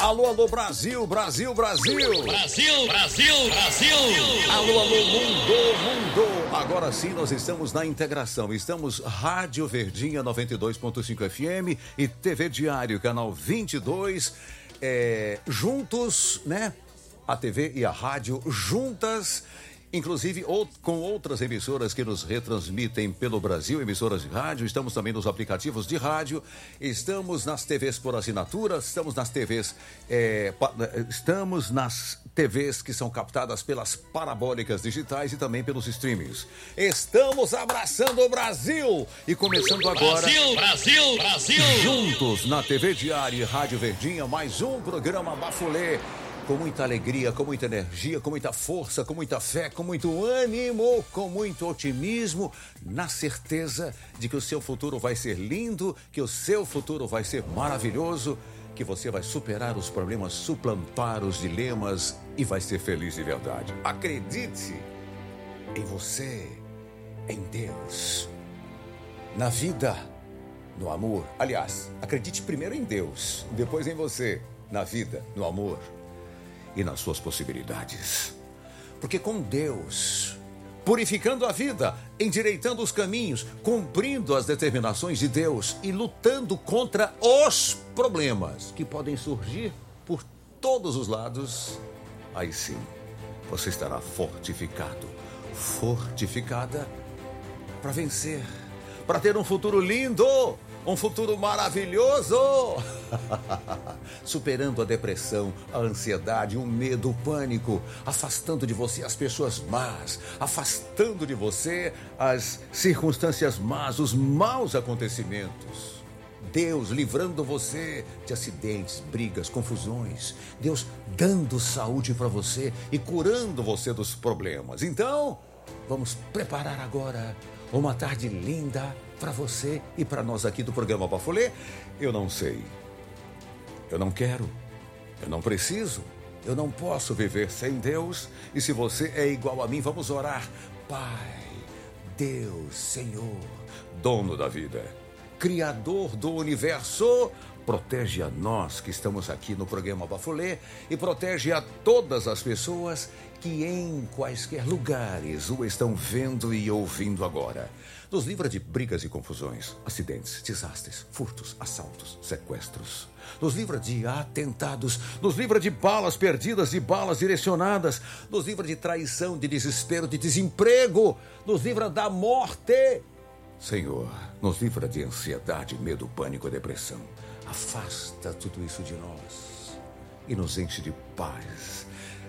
Alô, alô, Brasil, Brasil, Brasil. Brasil, Brasil, Brasil. Alô, alô, mundo. Agora sim, nós estamos na integração. Estamos Rádio Verdinha 92.5 FM e TV Diário, canal 22. Juntos, né? A TV e a rádio juntas, inclusive com outras emissoras que nos retransmitem pelo Brasil, emissoras de rádio. Estamos também nos aplicativos de rádio, estamos nas TVs por assinatura, estamos nas TVs que são captadas pelas parabólicas digitais e também pelos streamings. Estamos abraçando o Brasil e começando agora... Brasil. Juntos na TV Diário e Rádio Verdinha, mais um programa Bafulê. Com muita alegria, com muita energia, com muita força, com muita fé, com muito ânimo, com muito otimismo, na certeza de que o seu futuro vai ser lindo, que o seu futuro vai ser maravilhoso, que você vai superar os problemas, suplantar os dilemas e vai ser feliz de verdade. Acredite em você, em Deus, na vida, no amor. Aliás, acredite primeiro em Deus, depois em você, na vida, no amor e nas suas possibilidades. Porque com Deus, purificando a vida, endireitando os caminhos, cumprindo as determinações de Deus e lutando contra os problemas que podem surgir por todos os lados, aí sim, você estará fortificado, fortificada para vencer, para ter um futuro lindo, um futuro maravilhoso, superando a depressão, a ansiedade, o medo, o pânico, afastando de você as pessoas más, afastando de você as circunstâncias más, os maus acontecimentos. Deus livrando você de acidentes, brigas, confusões. Deus dando saúde para você e curando você dos problemas. Então, vamos preparar agora uma tarde linda para você e para nós aqui do programa Bafulê. Eu não sei, eu não quero, eu não preciso, eu não posso viver sem Deus. E se você é igual a mim, vamos orar. Pai, Deus, Senhor, dono da vida, Criador do universo, protege a nós que estamos aqui no programa Bafulê e protege a todas as pessoas que em quaisquer lugares o estão vendo e ouvindo agora. Nos livra de brigas e confusões, acidentes, desastres, furtos, assaltos, sequestros. Nos livra de atentados, nos livra de balas perdidas, de balas direcionadas. Nos livra de traição, de desespero, de desemprego. Nos livra da morte. Senhor, nos livra de ansiedade, medo, pânico, depressão. Afasta tudo isso de nós e nos enche de paz.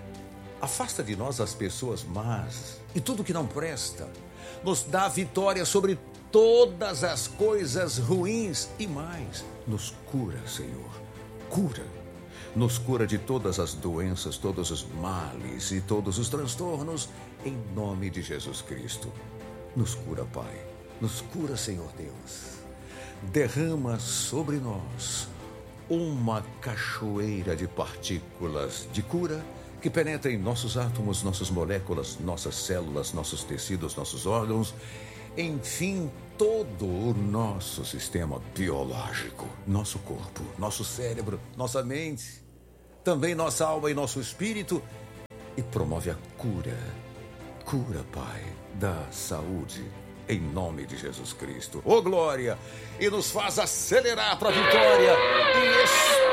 Afasta de nós as pessoas más e tudo que não presta. Nos dá vitória sobre todas as coisas ruins e mais. Nos cura, Senhor. Cura. Nos cura de todas as doenças, todos os males e todos os transtornos, em nome de Jesus Cristo. Nos cura, Pai. Nos cura, Senhor Deus. Derrama sobre nós uma cachoeira de partículas de cura que penetra em nossos átomos, nossas moléculas, nossas células, nossos tecidos, nossos órgãos, enfim, todo o nosso sistema biológico, nosso corpo, nosso cérebro, nossa mente, também nossa alma e nosso espírito, e promove a cura. Cura, Pai, da saúde, em nome de Jesus Cristo. Ô glória! E nos faz acelerar para a vitória e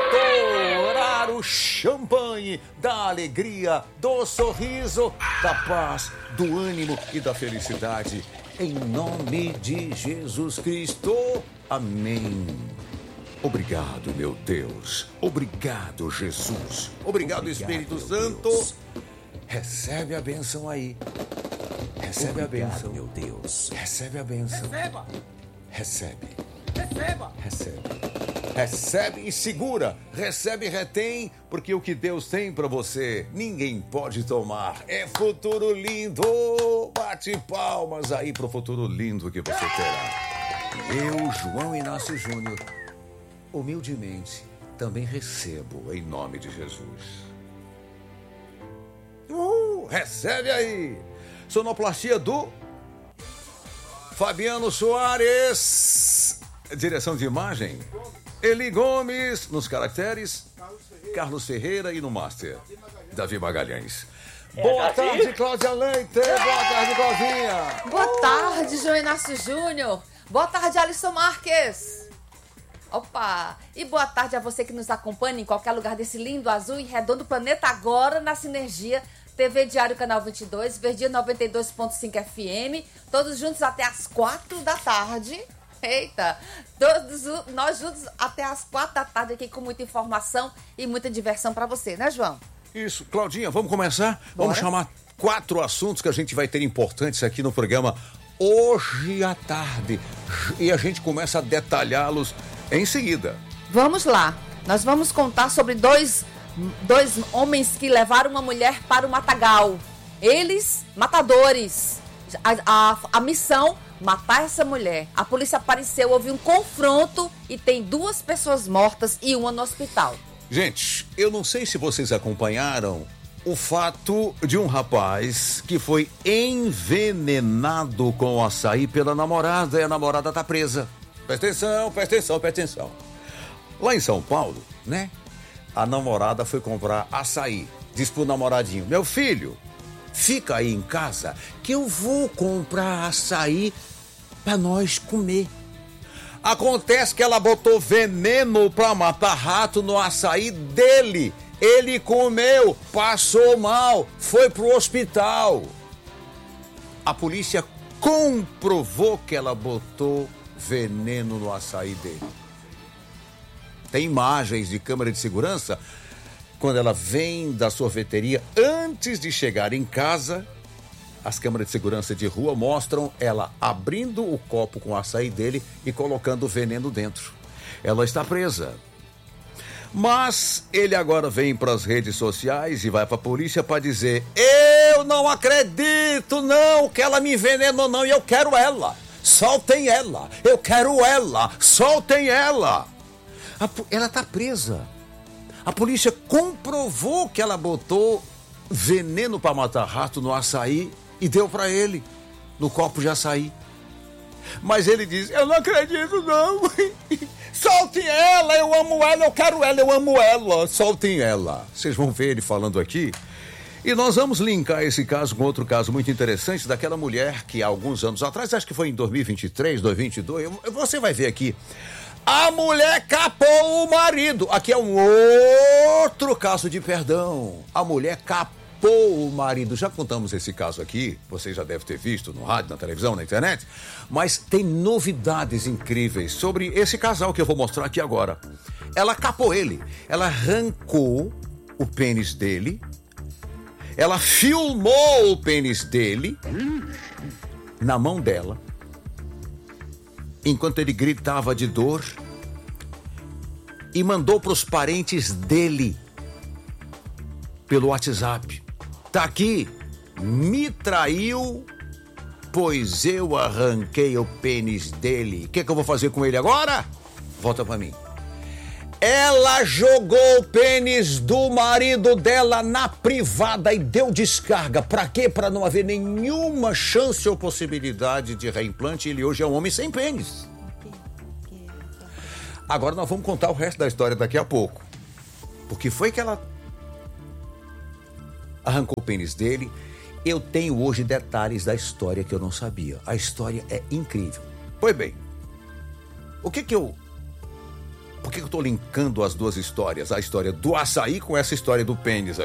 estourar o champanhe da alegria, do sorriso, da paz, do ânimo e da felicidade. Em nome de Jesus Cristo. Amém. Obrigado, meu Deus. Obrigado, Jesus. Obrigado, Espírito Santo. Deus. Recebe a bênção aí. Recebe Obrigado, a bênção. meu Deus. Recebe a bênção. Receba! Recebe. Receba! Recebe. Recebe e segura. Recebe e retém, porque o que Deus tem para você, ninguém pode tomar. É futuro lindo. Bate palmas aí pro futuro lindo que você terá. Eu, João Inácio Júnior, humildemente, também recebo em nome de Jesus. Recebe aí. Sonoplastia do Fabiano Soares. Direção de imagem Eli Gomes nos caracteres, Carlos Ferreira e no Master, Davi Magalhães. Boa tarde, Cláudia Leite. Boa tarde, Claudinha. Boa tarde, João Inácio Júnior. Boa tarde, Alisson Marques. Opa! E boa tarde a você que nos acompanha em qualquer lugar desse lindo, azul e redondo planeta agora na Sinergia TV Diário Canal 22, Verdinha 92.5 FM, todos juntos até as 4 da tarde. Eita! Todos nós juntos até as 4 da tarde aqui com muita informação e muita diversão para você, né, João? Isso. Claudinha, vamos começar? Bora. Vamos chamar 4 assuntos que a gente vai ter importantes aqui no programa hoje à tarde. E a gente começa a detalhá-los em seguida. Vamos lá. Nós vamos contar sobre dois homens que levaram uma mulher para o matagal. Eles, matadores. A missão, matar essa mulher. A polícia apareceu, houve um confronto e tem 2 pessoas mortas e uma no hospital. Gente, eu não sei se vocês acompanharam o fato de um rapaz que foi envenenado com açaí pela namorada e a namorada tá presa. Presta atenção. Lá em São Paulo, né? A namorada foi comprar açaí. Diz pro namoradinho: meu filho, fica aí em casa que eu vou comprar açaí pra nós comer. Acontece que ela botou veneno pra matar rato no açaí dele. Ele comeu, passou mal, foi pro hospital. A polícia comprovou que ela botou veneno no açaí dele. Tem imagens de câmera de segurança quando ela vem da sorveteria. Antes de chegar em casa, as câmeras de segurança de rua mostram ela abrindo o copo com o açaí dele e colocando o veneno dentro. Ela está presa. Mas ele agora vem para as redes sociais e vai para a polícia para dizer: eu não acredito não que ela me envenenou não, e eu quero ela. Soltem ela. Eu quero ela. Soltem ela. Ela está presa. A polícia comprovou que ela botou veneno para matar rato no açaí e deu para ele, no copo de açaí. Mas ele diz: eu não acredito não. Soltem ela, eu amo ela, eu quero ela, eu amo ela. Soltem ela. Vocês vão ver ele falando aqui. E nós vamos linkar esse caso com outro caso muito interessante daquela mulher que há alguns anos atrás, acho que foi em 2023, 2022, você vai ver aqui. A mulher capou o marido. Aqui é um outro caso de perdão. A mulher capou o marido. Já contamos esse caso aqui. Você já deve ter visto no rádio, na televisão, na internet. Mas tem novidades incríveis sobre esse casal que eu vou mostrar aqui agora. Ela capou ele. Ela arrancou o pênis dele. Ela filmou o pênis dele na mão dela, enquanto ele gritava de dor, e mandou para os parentes dele pelo WhatsApp: tá aqui, me traiu, pois eu arranquei o pênis dele. O que eu vou fazer com ele agora? Volta para mim. Ela jogou o pênis do marido dela na privada e deu descarga. Pra quê? Pra não haver nenhuma chance ou possibilidade de reimplante. Ele hoje é um homem sem pênis. Agora nós vamos contar o resto da história daqui a pouco. Porque foi que ela arrancou o pênis dele. Eu tenho hoje detalhes da história que eu não sabia. A história é incrível. Pois bem, por que eu estou linkando as duas histórias? A história do açaí com essa história do pênis